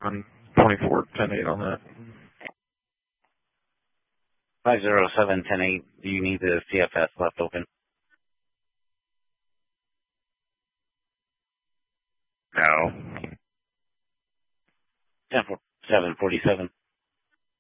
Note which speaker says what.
Speaker 1: on 24-10-8 on that.
Speaker 2: 507-10-8, do you need the CFS left open?
Speaker 1: No.
Speaker 2: 10-7-47.